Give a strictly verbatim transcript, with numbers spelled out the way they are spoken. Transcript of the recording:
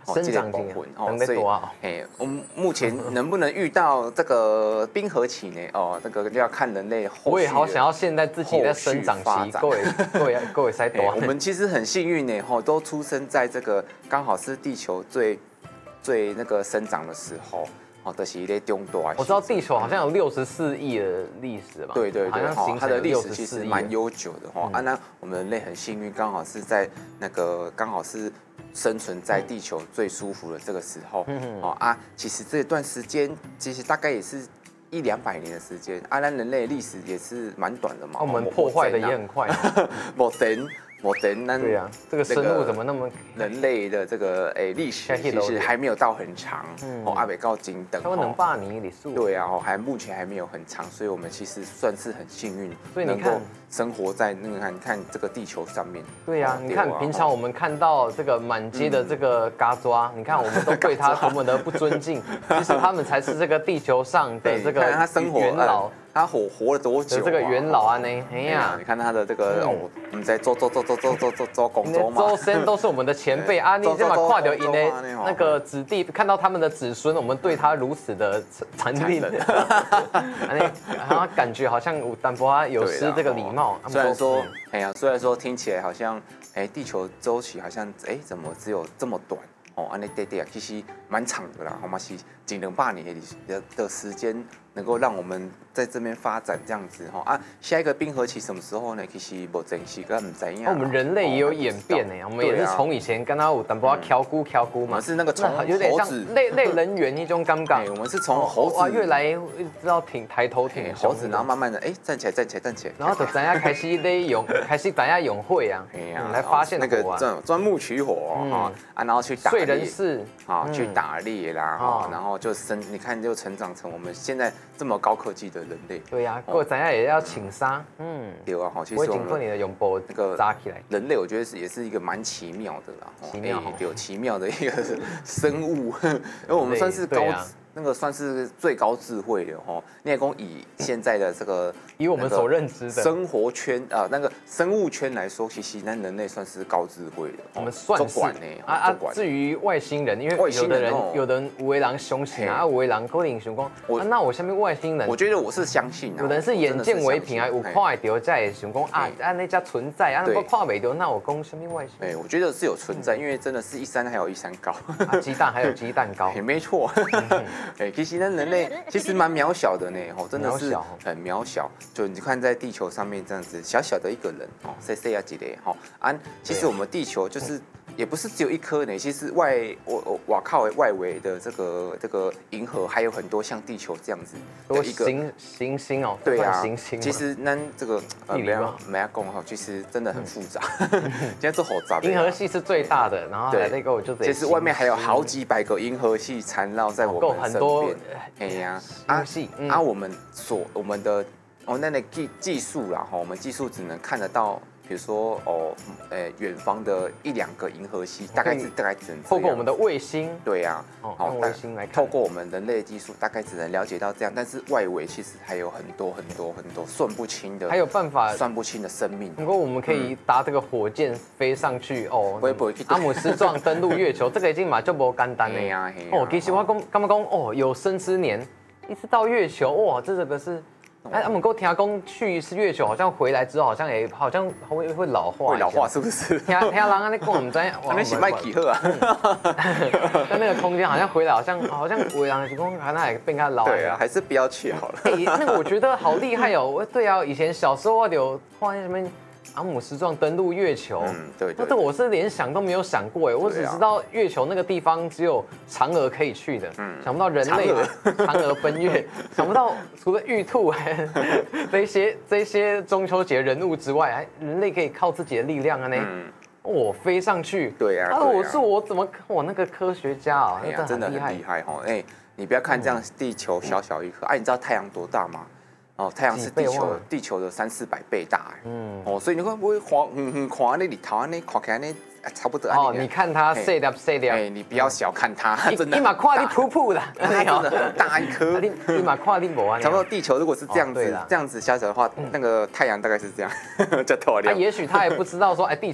生长期哦，所以哎，我们目前能不能遇到这个冰河期呢？哦，这个要看人类后续。 我也好想要现在自己在生长期，各位各位各位塞多。 我们其实很幸运呢，吼，都出生在这个刚好是地球最最那个生长的时候。哦，的是在中多。 我知道地球好像有六十四亿的历史吧？ 对对对， 哈， 它的历史其实蛮悠久的哈。啊，那我们人类很幸运，刚好是在那个刚好是生存在地球最舒服的这个时候。哦啊，其实这段时间其实大概也是一两百年的时间。啊，那人类历史也是蛮短的嘛。 我们破坏的也很快。 某人。我等那对呀，这个生物怎么那么人类的这个诶历史其实还没有到很长，哦，阿北高金等， 他能霸你历史， 对啊，哦，还目前还没有很长，所以我们其实算是很幸运， 所以你看生活在那个看看这个地球上面。 对呀，你看平常我们看到这个满街的这个嘎抓，你看我们都对他多么的不尊敬，其实他们才是这个地球上的这个元老。 他活活了多久？ 这个元老啊，呢，哎呀， 你看他的这个哦，我们在做做做做做做做做工作嘛， 周身都是我们的前辈啊，你这么跨掉因的那个子弟，看到他们的子孙，我们对他如此的残忍，然后感觉好像淡薄啊有失这个礼貌。 虽然说，哎呀，虽然说听起来好像，哎，地球周期好像，哎，怎么只有这么短？哦，安尼对对啊，其实蛮长的啦，好嘛是近两百年的的时间，能够让我们在这边发展这样子哈啊，下一个冰河期什么时候呢？其实无真实跟唔知样。 我们人类也有演变呢，我们也是从以前跟他有淡薄啊挑菇挑菇嘛， 我们是那个从有点像类类人猿一种感觉。 我们是从猴子越来知道挺抬头挺猴子，然后慢慢的哎站起来站起来站起来， 然后就大家开始在用开始大家用会啊，来发现那个钻钻木取火哈啊，然后去打。 人士啊，去打猎啦，哈，然后就生，你看就成长成我们现在这么高科技的人类。 对呀，过咱家也要请杀，嗯， 对啊，哈，其实我们你的永波那个扎起来， 人类我觉得是也是一个蛮奇妙的啦， 奇妙， 有奇妙的一个生物，因为我们算是高。那个算是最高智慧的哈，你也讲以现在的这个以我们所认知的生活圈啊，那个生物圈来说，其实那人类算是高智慧的。 我们算是啊啊。至于外星人，因为有的人有的人有的人相信啊，有的人可能想讲啊，那我下面外星人， 我觉得我是相信啊。 有人是眼见为凭啊，有看得到才想讲啊啊那家存在啊，那看不到那我讲什么外星？ 哎，我觉得是有存在，因为真的是一山还有一山高， 鸡蛋还有鸡蛋高， 也没错。哎，其实呢，人类其实蛮渺小的呢，哦，真的是很渺小。就你看，在地球上面这样子小小的一个人，哦，谁谁啊几嘞，哈啊，其实我们地球就是也不是只有一颗呢，其实外我我瓦靠外围的这个这个银河还有很多像地球这样子的一个行行星哦， 对啊， 行星。 其实那这个呃没有没有讲哈，其实真的很复杂，现在做好杂。 银河系是最大的，然后来那个我就其实外面还有好几百个银河系缠绕在我们身边。哎呀，啊啊，我们所我们的哦，那那技技术啦哈，我们技术只能看得到，比如说哦，呃，远方的一两个银河系，大概是大概只能透过我们的卫星， 对呀， 好，卫星来看， 透过我们人类技术，大概只能了解到这样，但是外围其实还有很多很多很多算不清的， 还有办法算不清的生命。 如果我们可以搭这个火箭飞上去哦，阿姆斯壮登陆月球，这个已经嘛就不简单了呀。哦，其实我讲，干嘛讲哦，有生之年一直到月球，哇，这个是。哎，他们跟我听讲去一次月球，好像回来之后，好像也好像会会老化， 会老化是不是？ 听听人安尼讲，我们在我们是麦基赫啊， 在那个空间好像回来，好像好像有人是讲，好像也变较老。 对啊，还是不要去好了。 哎，那个我觉得好厉害哦！对啊，以前小时候我有看什么阿姆斯壮登陆月球，嗯， 对对， 这我是连想都没有想过哎，我只知道月球那个地方只有嫦娥可以去的，嗯，想不到人类嫦娥奔月，想不到除了玉兔这些这些中秋节人物之外，还人类可以靠自己的力量啊呢，我飞上去， 对呀， 啊，我是我怎么我那个科学家啊， 真的很厉害哈，哎，你不要看这样地球小小一颗，哎，你知道太阳多大吗？哦，太阳是地球地球的三四百倍大，嗯，哦，所以你会不会滑，嗯嗯，看那里头那看起来那差不多。 哦，你看它碎掉碎掉， 哎，你不要小看它，真的。 你马跨你噗噗的， 它真的很大一颗。 你你马跨你无啊？ 差不多地球如果是这样子这样子小小的话，那个太阳大概是这样，叫头亮。 也许他也不知道说，哎，地球。